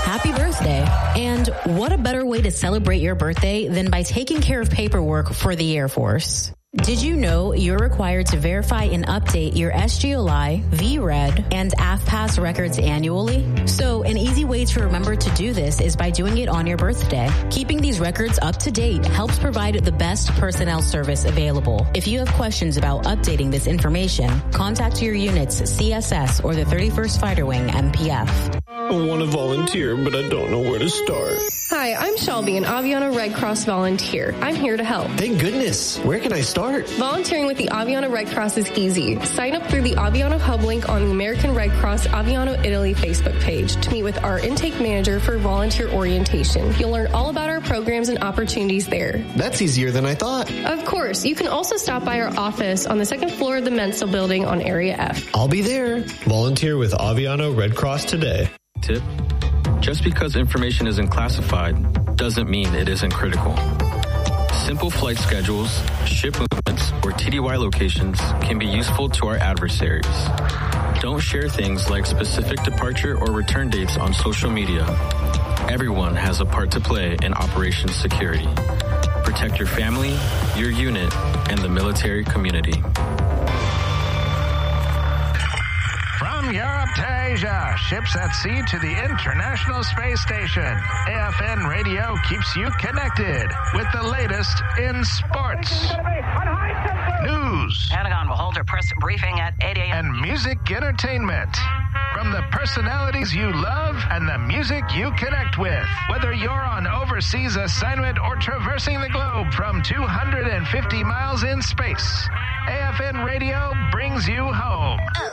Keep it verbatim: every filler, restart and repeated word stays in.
happy birthday. And what a better way to celebrate your birthday than by taking care of paperwork for the Air Force. Did you know you're required to verify and update your S G L I, V R E D, and A F P A S records annually? So an easy way to remember to do this is by doing it on your birthday. Keeping these records up to date helps provide the best personnel service available. If you have questions about updating this information, contact your unit's C S S or the thirty-first Fighter Wing M P F. I want to volunteer, but I don't know where to start. Hi, I'm Shelby, an Aviano Red Cross volunteer. I'm here to help. Thank goodness. Where can I start? Volunteering with the Aviano Red Cross is easy. Sign up through the Aviano Hub link on the American Red Cross Aviano Italy Facebook page to meet with our intake manager for volunteer orientation. You'll learn all about our programs and opportunities there. That's easier than I thought. Of course. You can also stop by our office on the second floor of the Mensa building on Area F. I'll be there. Volunteer with Aviano Red Cross today. Tip: just because information isn't classified doesn't mean it isn't critical. Simple flight schedules, ship movements, or T D Y locations can be useful to our adversaries. Don't share things like specific departure or return dates on social media. Everyone has a part to play in Operation Security. Protect your family, your unit, and the military community. From Europe to Asia, ships at sea to the International Space Station, A F N Radio keeps you connected with the latest in sports, news, Pentagon will hold a press briefing at eight a.m. and music entertainment. From the personalities you love and the music you connect with. Whether you're on overseas assignment or traversing the globe from two hundred fifty miles in space, A F N Radio brings you home.